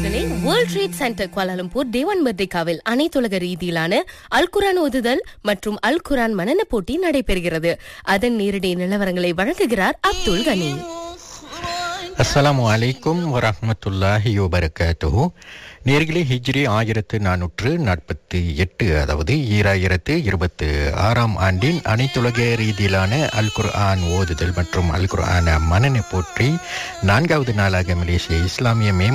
நேர்களே, world trade centre குவாலாலம்பூர் தேவான் மர்டிகாவில் அனைத்துலக ரீதியிலான அல் குர்ஆன் ஓதுதல் மற்றும் அல் குர்ஆன் மனன போட்டி நடைபெறுகிறது. அதன் நேரடி நிலவரங்களை வழங்குகிறார் அப்துல் கனி. அஸ்ஸலாமு அலைக்கும் வரஹ்மத்துல்லாஹி வபரகாத்துஹு. நேர்களே, ஹிஜ்ரி 1448, அதாவது 2026 ஆண்டின் அனைத்துலக ரீதியிலான அல் குர்ஆன் ஓதுதல் மற்றும் அல் குர்ஆன் மனன போற்றி 4வது நாளாக மலேசிய இஸ்லாமிய